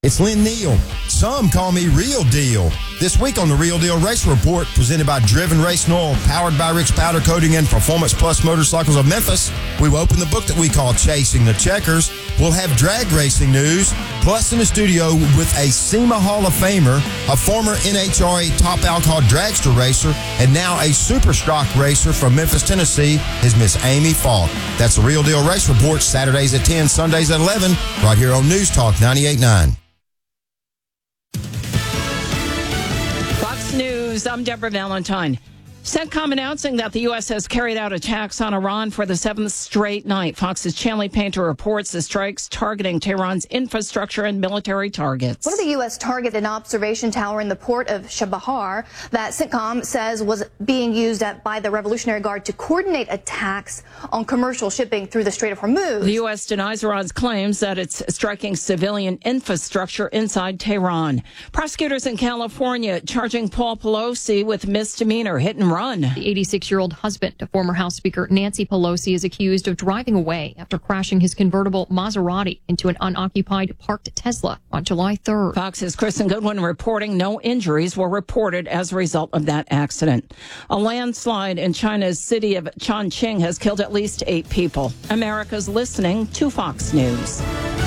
It's Lynn Neal. Some call me Real Deal. This week on the Real Deal Race Report, presented by Driven Racing Oil, powered by Rick's Powder Coating and Performance Plus Motorcycles of Memphis, we will open the book that we call Chasing the Checkers. We'll have drag racing news, plus in the studio with a SEMA Hall of Famer, a former NHRA top alcohol dragster racer, and now a super stock racer from Memphis, Tennessee, is Miss Amy Falk. That's the Real Deal Race Report, Saturdays at 10, Sundays at 11, right here on News Talk 98.9. Fox News, I'm Deborah Valentine. CENTCOM announcing that the U.S. has carried out attacks on Iran for the seventh straight night. Fox's Chanley Painter reports the strikes targeting Tehran's infrastructure and military targets. One of the U.S. targeted an observation tower in the port of Chabahar that CENTCOM says was being used by the Revolutionary Guard to coordinate attacks on commercial shipping through the Strait of Hormuz. The U.S. denies Iran's claims that it's striking civilian infrastructure inside Tehran. Prosecutors in California charging Paul Pelosi with misdemeanor hit and run. The 86-year-old husband of former House Speaker Nancy Pelosi is accused of driving away after crashing his convertible Maserati into an unoccupied parked Tesla on July 3rd. Fox's Kristen Goodwin reporting no injuries were reported as a result of that accident. A landslide in China's city of Chongqing has killed at least 8 people. America's listening to Fox News.